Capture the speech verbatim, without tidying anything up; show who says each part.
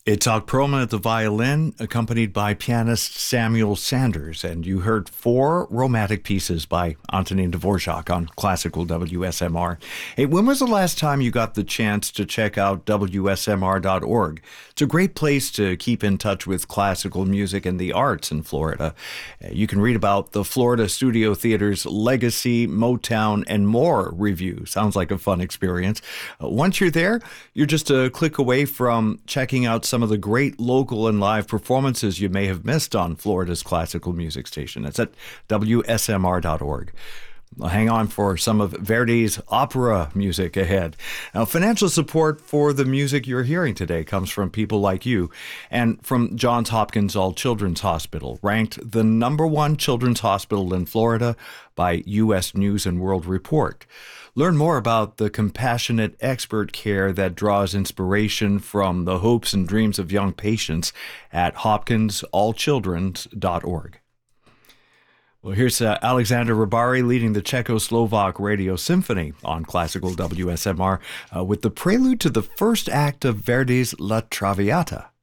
Speaker 1: Itzhak Perlman at the violin, accompanied by pianist Samuel Sanders. And you heard four romantic pieces by Antonin Dvorak on Classical W S M R. Hey, when was the last time you got the chance to check out W S M R dot org? It's a great place to keep in touch with classical music and the arts in Florida. You can read about the Florida Studio Theater's Legacy, Motown, and more review. Sounds like a fun experience. Once you're there, you're just a click away from checking out some of the great local and live performances you may have missed on Florida's classical music station. It's at W S M R dot org. Well, hang on for some of Verdi's opera music ahead. Now, financial support for the music you're hearing today comes from people like you and from Johns Hopkins All Children's Hospital, ranked the number one children's hospital in Florida by U S News and World Report. Learn more about the compassionate expert care that draws inspiration from the hopes and dreams of young patients at hopkins all children dot org. Well, here's uh, Alexander Rybary leading the Czechoslovak Radio Symphony on Classical W S M R uh, with the prelude to the first act of Verdi's La Traviata.